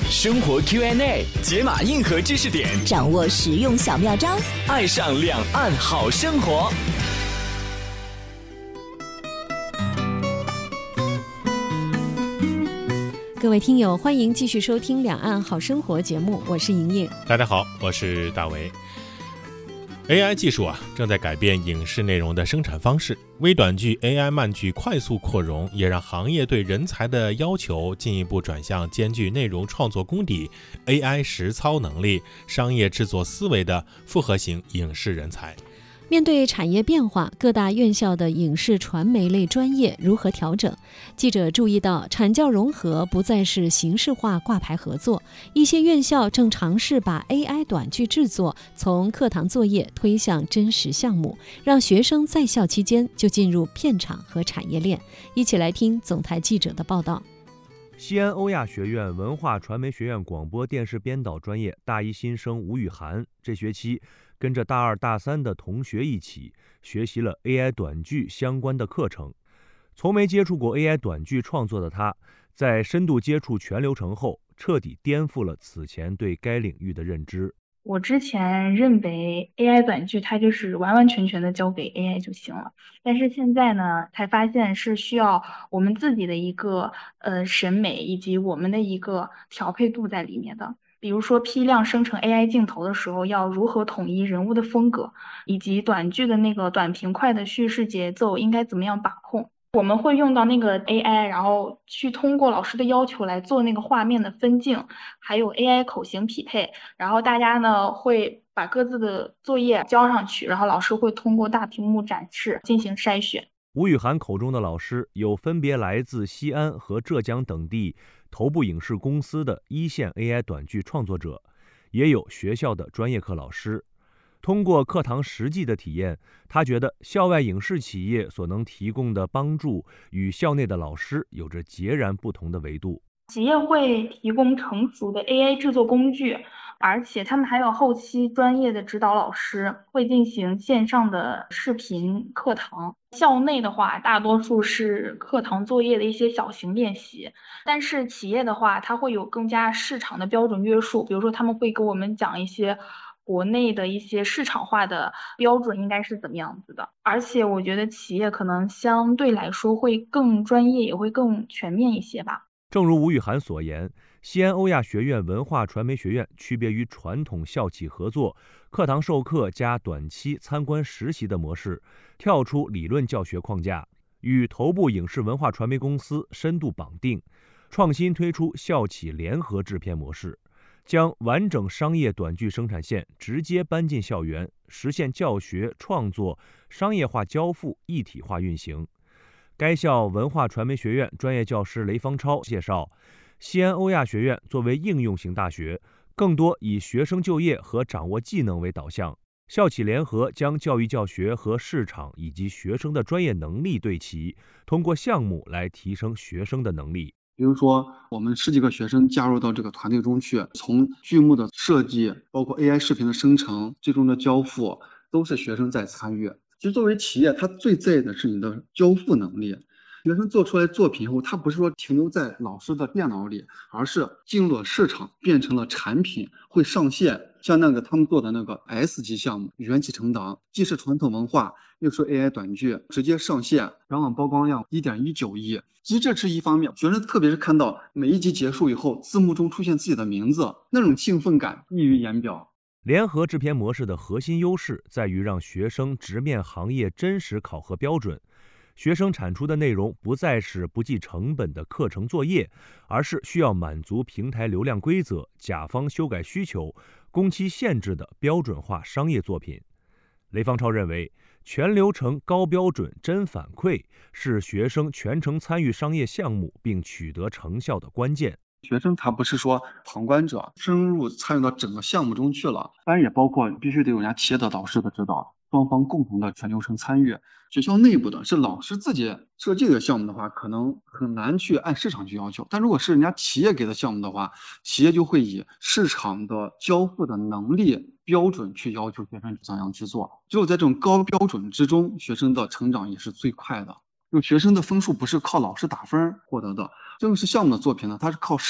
生活 Q&A 解码硬核知识点， 掌握实用小妙招， 爱上两岸好生活。 各位听友，欢迎继续收听《两岸好生活》节目，我是莹莹。 大家好，我是大为。AI 技术正在改变影视内容的生产方式，微短剧、AI 慢剧快速扩容，也让行业对人才的要求进一步转向兼具内容创作功底、AI 实操能力、商业制作思维的复合型影视人才。 面对产业变化，各大院校的影视传媒类专业如何调整？记者注意到，产教融合不再是形式化挂牌合作，一些院校正尝试把 AI 短剧制作从课堂作业推向真实项目，让学生在校期间就进入片场和产业链。一起来听总台记者的报道。 西安欧亚学院文化传媒学院广播电视编导专业大一新生吴雨涵，这学期跟着大二大三的同学一起学习了 AI 短剧相关的课程。从没接触过 AI 短剧创作的他，在深度接触全流程后，彻底颠覆了此前对该领域的认知。 我之前认为 AI 短剧它就是完完全全的交给 AI 就行了，但是现在呢，才发现是需要我们自己的一个审美以及我们的一个调配度在里面的。比如说批量生成 AI 镜头的时候，要如何统一人物的风格，以及短剧的那个短平快的叙事节奏应该怎么样把控。我们会用到那个 AI， 然后去通过老师的要求来做那个画面的分镜，还有 AI 口型匹配，然后大家呢会把各自的作业交上去，然后老师会通过大屏幕展示进行筛选。 吴雨涵口中的老师有分别来自西安和浙江等地头部影视公司的一线 AI 短剧创作者，也有学校的专业课老师。通过课堂实际的体验，他觉得校外影视企业所能提供的帮助与校内的老师有着截然不同的维度。 企业会提供成熟的 AI 制作工具，而且他们还有后期专业的指导老师，会进行线上的视频课堂。校内的话，大多数是课堂作业的一些小型练习，但是企业的话，它会有更加市场的标准约束，比如说他们会给我们讲一些国内的一些市场化的标准应该是怎么样子的，而且我觉得企业可能相对来说会更专业，也会更全面一些吧。 正如吴雨涵所言，西安欧亚学院文化传媒学院区别于传统校企合作、课堂授课加短期参观实习的模式，跳出理论教学框架，与头部影视文化传媒公司深度绑定，创新推出校企联合制片模式，将完整商业短剧生产线直接搬进校园，实现教学、创作、商业化交付一体化运行。该校文化传媒学院专业教师雷方超介绍，西安欧亚学院作为应用型大学，更多以学生就业和掌握技能为导向。校企联合将教育教学和市场以及学生的专业能力对齐，通过项目来提升学生的能力。 比如说我们10几个学生加入到这个团队中去，从剧目的设计，包括 AI 视频的生成，最终的交付，都是学生在参与。其实作为企业，它最在意的是你的交付能力。学生做出来作品后，他不是说停留在老师的电脑里，而是进入了市场，变成了产品，会上线。像他们做的那个 S 级项目元气成党，既是传统文化，又是 AI 短剧，直接上线，全网曝光量 1.19 亿。其实这是一方面，学生特别是看到每一集结束以后，字幕中出现自己的名字，那种兴奋感溢于言表。 联合制片模式的核心优势在于让学生直面行业真实考核标准，学生产出的内容不再是不计成本的课程作业，而是需要满足平台流量规则、甲方修改需求、工期限制的标准化商业作品。雷方超认为，全流程高标准真反馈是学生全程参与商业项目并取得成效的关键。 学生他不是说旁观者，深入参与到整个项目中去了，当然也包括必须得有人家企业的导师的指导，双方共同的全流程参与。学校内部的是老师自己设计的项目的话，可能很难去按市场去要求，但如果是人家企业给的项目的话，企业就会以市场的交付的能力标准去要求学生怎样去做。只有在这种高标准之中，学生的成长也是最快的。就学生的分数不是靠老师打分获得的，这个是项目的作品呢，它是靠